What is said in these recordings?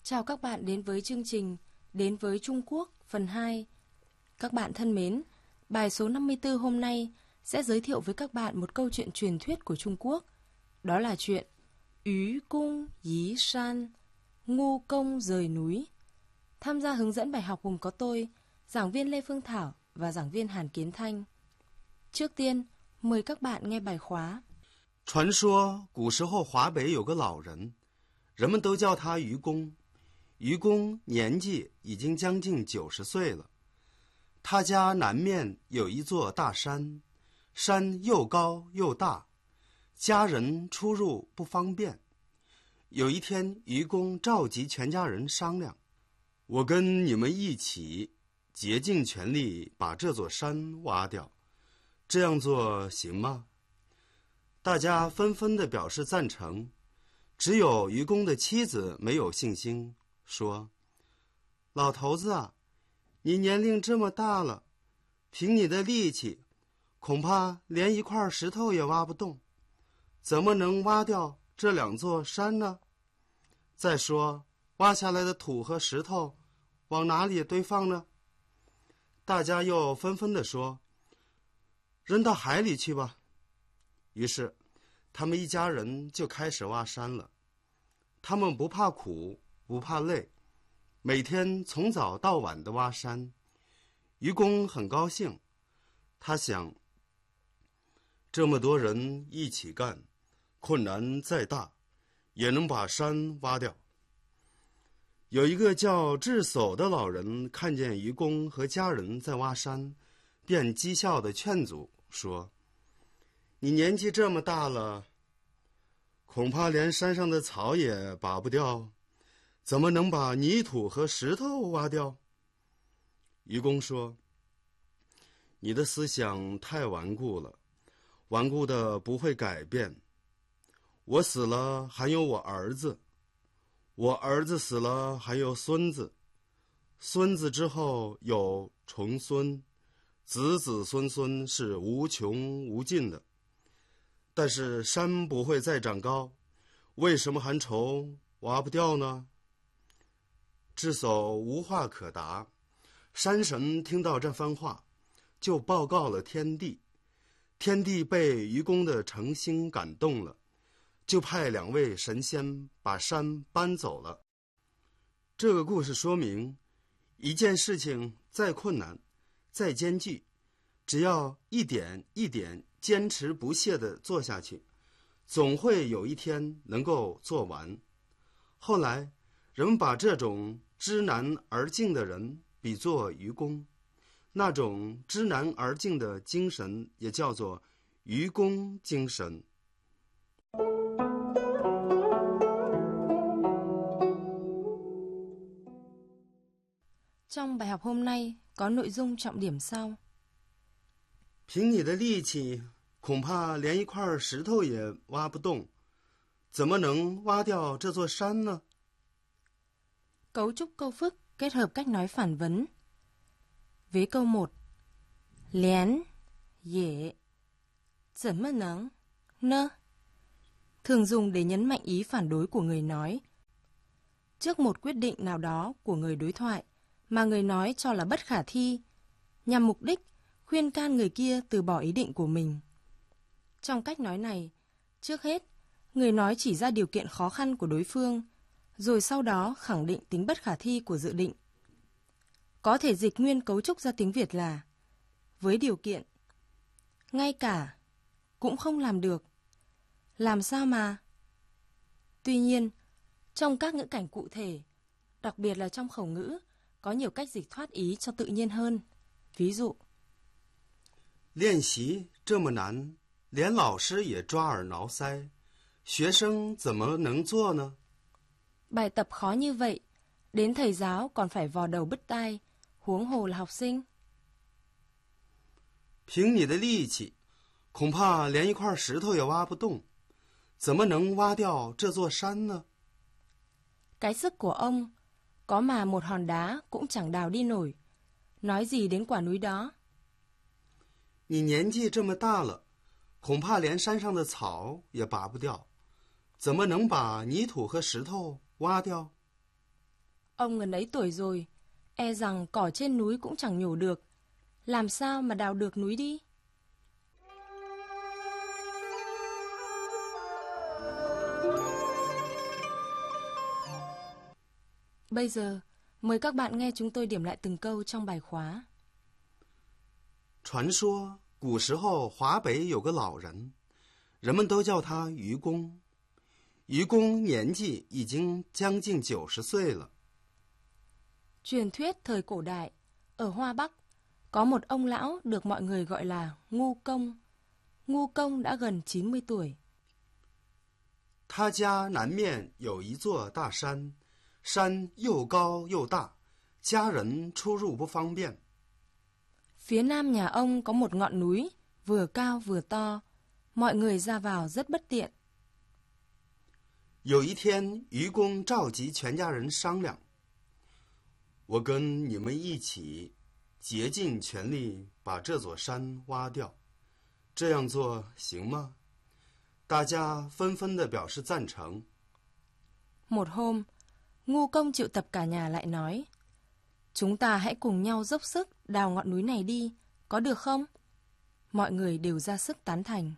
Chào các bạn đến với chương trình Đến với Trung Quốc phần 2. Các bạn thân mến, bài số 54 hôm nay sẽ giới thiệu với các bạn một câu chuyện truyền thuyết của Trung Quốc. Đó là chuyện Ú Cung Dí San, Ngu Công Rời Núi. Tham gia hướng dẫn bài học gồm có tôi, giảng viên Lê Phương Thảo và giảng viên Hàn Kiến Thanh. Trước tiên, mời các bạn nghe bài khóa. 传说古时候华北有个老人，人们都叫他愚公。愚公年纪已经将近90岁了，他家南面有一座大山，山又高又大，家人出入不方便。有一天，愚公召集全家人商量：“我跟你们一起，竭尽全力把这座山挖掉，这样做行吗？”大家纷纷地表示赞成，只有愚公的妻子没有信心，说：“老头子啊，你年龄这么大了，凭你的力气，恐怕连一块石头也挖不动，怎么能挖掉这2座山呢？再说，挖下来的土和石头往哪里堆放呢？”大家又纷纷地说：“扔到海里去吧。”于是，他们一家人就开始挖山了。他们不怕苦，不怕累，每天从早到晚的挖山。愚公很高兴，他想，这么多人一起干，困难再大，也能把山挖掉。有一个叫智叟的老人看见愚公和家人在挖山，便讥笑地劝阻说：“你年纪这么大了，恐怕连山上的草也拔不掉，怎么能把泥土和石头挖掉？”愚公说：“你的思想太顽固了，顽固的不会改变。我死了还有我儿子，我儿子死了还有孙子，孙子之后有重孙，子子孙孙是无穷无尽的。但是山不会再长高，为什么还愁挖不掉呢？”智叟无话可答。山神听到这番话，就报告了天帝。天帝被愚公的诚心感动了，就派2位神仙把山搬走了。这个故事说明，一件事情再困难、再艰巨，只要一点一点坚持不懈地做下去，总会有一天能够做完。后来，人们把这种知难而进的人比作愚公，那种知难而进的精神也叫做愚公精神。 Trong bài học hôm nay có nội dung trọng điểm sau. 凭你的力气，恐怕连一块石头也挖不动，怎么能挖掉这座山呢？ Cấu trúc câu phức kết hợp cách nói phản vấn. Vế câu 1: Lén, dễ,怎么能, nơ, thường dùng để nhấn mạnh ý phản đối của người nói. Trước một quyết định nào đó của người đối thoại mà người nói cho là bất khả thi, nhằm mục đích khuyên can người kia từ bỏ ý định của mình. Trong cách nói này, trước hết, người nói chỉ ra điều kiện khó khăn của đối phương, rồi sau đó khẳng định tính bất khả thi của dự định. Có thể dịch nguyên cấu trúc ra tiếng Việt là với điều kiện, ngay cả, cũng không làm được, làm sao mà. Tuy nhiên, trong các ngữ cảnh cụ thể, đặc biệt là trong khẩu ngữ, có nhiều cách dịch thoát ý cho tự nhiên hơn. Ví dụ: 练习这么难，连老师也抓耳挠腮，学生怎么能做呢？ Bài tập khó như vậy, đến thầy giáo còn phải vò đầu bứt tai, huống hồ là học sinh. 凭你的力气，恐怕连一块石头也挖不动，怎么能挖掉这座山呢？ Cái sức của ông, có mà một hòn đá cũng chẳng đào đi nổi. Nói gì đến quả núi đó? 你年纪这么大了，恐怕连山上的草也拔不掉，怎么能把泥土和石头挖掉？ Ông ngần ấy tuổi rồi, e rằng cỏ trên núi cũng chẳng nhổ được. Làm sao mà đào được núi đi? Bây giờ, mời các bạn nghe chúng tôi điểm lại từng câu trong bài khóa. 传说古时候华北有个老人，人们都叫他愚公。愚公年纪已经将近90岁了。 Truyền thuyết thời cổ đại, ở Hoa Bắc, có một ông lão được mọi người gọi là Ngu Công. Ngu Công đã gần 90 tuổi. 他家南面有一座大山，山又高又大，家人出入不方便。 Phía nam nhà ông có một ngọn núi, vừa cao vừa to. Mọi người ra vào rất bất tiện. 有一天，愚公召集全家人商量：“我跟你们一起，竭尽全力把这座山挖掉，这样做行吗？”大家纷纷地表示赞成。 Một hôm, Ngu Công triệu tập cả nhà lại nói: Chúng ta hãy cùng nhau dốc sức đào ngọn núi này đi, có được không? Mọi người đều ra sức tán thành.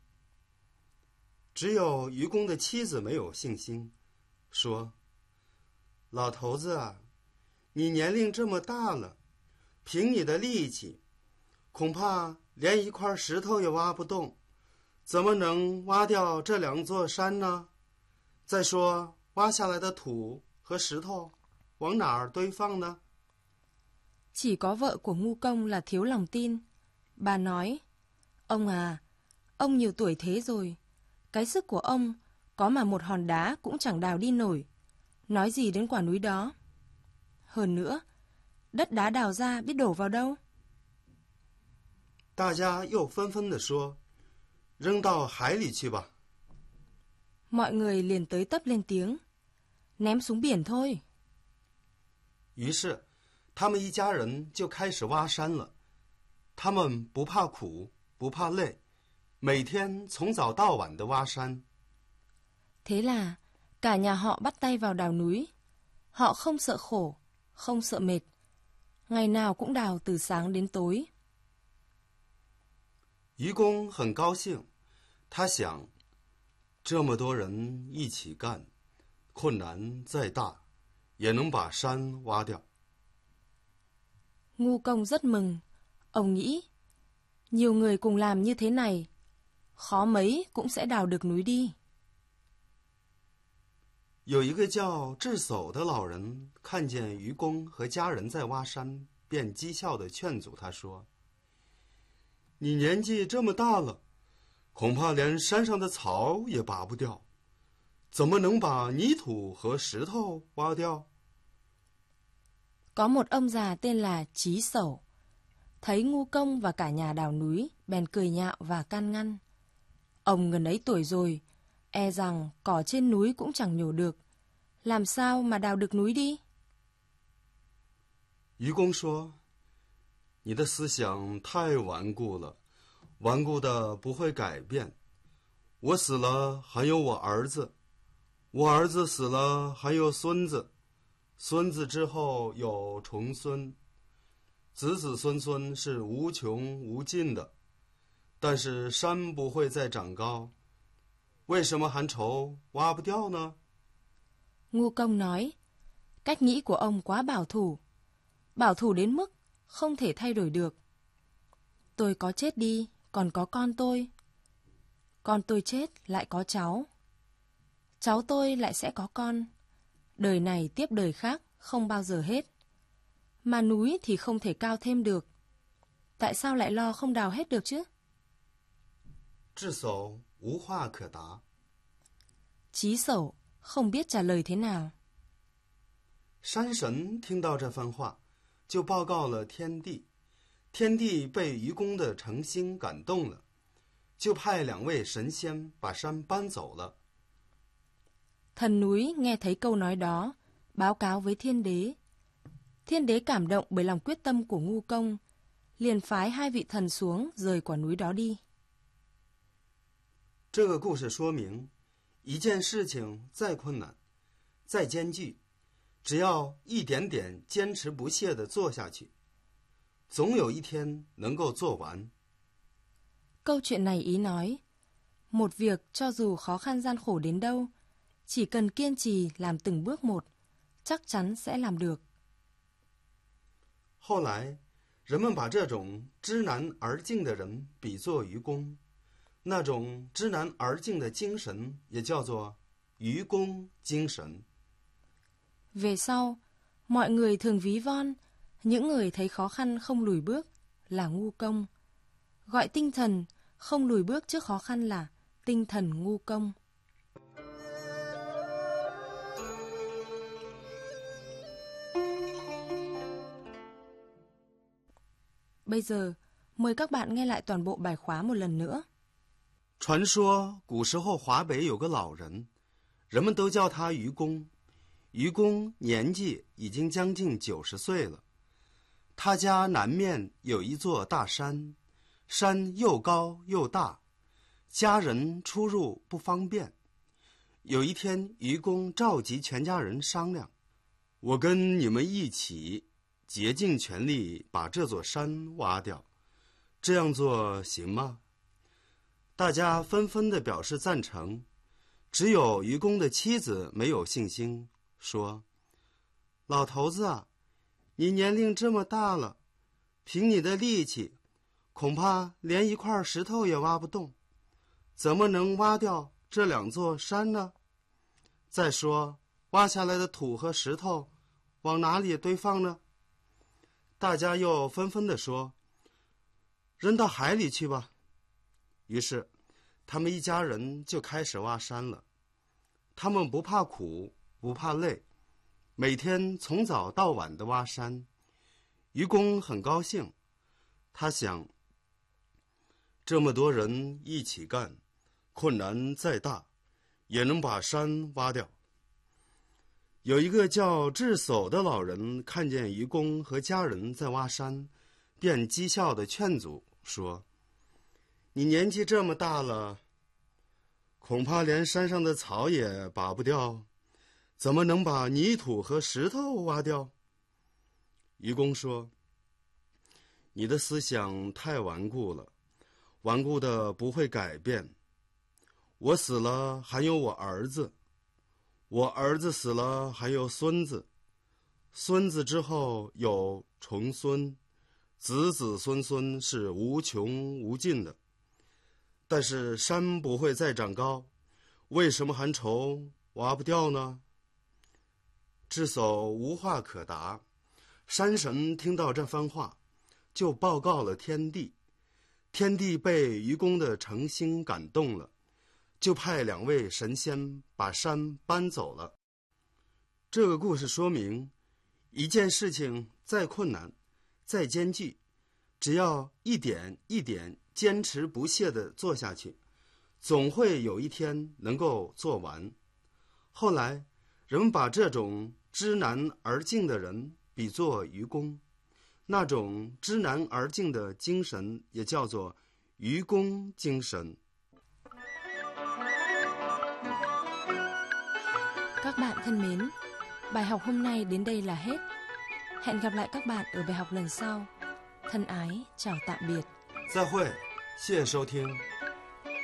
只有愚公的妻子没有信心，说：“老头子啊，你年龄这么大了，凭你的力气，恐怕连一块石头也挖不动，怎么能挖掉这2座山呢？再说，挖下来的土和石头往哪儿堆放呢？” Chỉ có vợ của Ngu Công là thiếu lòng tin. Bà nói: Ông à, ông nhiều tuổi thế rồi, cái sức của ông có mà một hòn đá cũng chẳng đào đi nổi, nói gì đến quả núi đó. Hơn nữa, đất đá đào ra biết đổ vào đâu? 大家又纷纷地说：“扔到海里去吧。” Mọi người liền tới tấp lên tiếng: Ném xuống biển thôi. 于是，他们一家人就开始挖山了。他们不怕苦，不怕累，每天从早到晚的挖山。 Thế là cả nhà họ bắt tay vào đào núi. Họ không sợ khổ, không sợ mệt. Ngày nào cũng đào từ sáng đến tối. 愚公很高兴，他想，这么多人一起干，困难再大，也能把山挖掉。 Ngu Công rất mừng. Ông nghĩ, nhiều người cùng làm như thế này, khó mấy cũng sẽ đào được núi đi. 有一个叫智叟的老人看见愚公和家人在挖山，便讥笑地劝阻他说：“你年纪这么大了，恐怕连山上的草也拔不掉，怎么能把泥土和石头挖掉？” Có một ông già tên là Trí Sẩu. Thấy Ngu Công và cả nhà đào núi, bèn cười nhạo và can ngăn. Ông gần ấy tuổi rồi, e rằng cỏ trên núi cũng chẳng nhổ được. Làm sao mà đào được núi đi? 愚公说：“你的思想太顽固了，顽固的不会改变。我死了还有我儿子，我儿子死了还有孙子，孙子之后有重孙，子子孙孙是无穷无尽的。但是山不会再长高，为什么还愁挖不掉呢？” Ngu Công nói, cách nghĩ của ông quá bảo thủ đến mức không thể thay đổi được. Tôi có chết đi, còn có con tôi chết lại có cháu tôi lại sẽ có con, đời này tiếp đời khác không bao giờ hết. Mà núi thì không thể cao thêm được, tại sao lại lo không đào hết được chứ? 智叟无话可答。 Trí Sẩu không biết trả lời thế nào. 山神听到这番话，就报告了天帝。天帝被愚公的诚心感动了，就派2位神仙把山搬走了。 Thần núi nghe thấy câu nói đó, báo cáo với thiên đế. Thiên đế cảm động bởi lòng quyết tâm của Ngu Công, liền phái 2 vị thần xuống rời quả núi đó đi. 这个故事说明，一件事情再困难、再艰巨， 只要一点点坚持不懈地做下去，总有一天能够做完。 Câu chuyện này ý nói, một việc cho dù khó khăn gian khổ đến đâu, chỉ cần kiên trì làm từng bước một, chắc chắn sẽ làm được. 后来，人们把这种知难而进的人比作愚公，那种知难而进的精神也叫做愚公精神。 Về sau, mọi người thường ví von những người thấy khó khăn không lùi bước là ngu công, gọi tinh thần không lùi bước trước khó khăn là tinh thần ngu công. Bây giờ, mời các bạn nghe lại toàn bộ bài khóa một lần nữa. 传说古时候华北有个老人，人们都叫他愚公。愚公年纪已经将近90岁了，他家南面有一座大山，山又高又大，家人出入不方便。有一天，愚公召集全家人商量：“我跟你们一起，竭尽全力把这座山挖掉，这样做行吗？”大家纷纷地表示赞成，只有愚公的妻子没有信心，说：“老头子啊，你年龄这么大了，凭你的力气，恐怕连一块石头也挖不动，怎么能挖掉这2座山呢？再说，挖下来的土和石头往哪里堆放呢？”大家又纷纷地说：“扔到海里去吧。”于是，他们一家人就开始挖山了。他们不怕苦，不怕累，每天从早到晚的挖山。愚公很高兴，他想，这么多人一起干，困难再大，也能把山挖掉。有一个叫智叟的老人看见愚公和家人在挖山，便讥笑地劝阻说：“你年纪这么大了，恐怕连山上的草也拔不掉，怎么能把泥土和石头挖掉？”愚公说：“你的思想太顽固了，顽固的不会改变。我死了还有我儿子，我儿子死了还有孙子，孙子之后有重孙，子子孙孙是无穷无尽的。但是山不会再长高，为什么还愁挖不掉呢？”智叟无话可答。山神听到这番话，就报告了天帝。天帝被愚公的诚心感动了，就派2位神仙把山搬走了。这个故事说明，一件事情再困难、再艰巨，只要一点一点坚持不懈地做下去，总会有一天能够做完。后来，人们把这种知难而进的人比作愚公，那种知難而進的精神也叫做愚公精神。 Các bạn thân mến, bài học hôm nay đến đây là hết. Hẹn gặp lại các bạn ở bài học lần sau. Thân ái, chào tạm biệt. 再会，谢谢收听。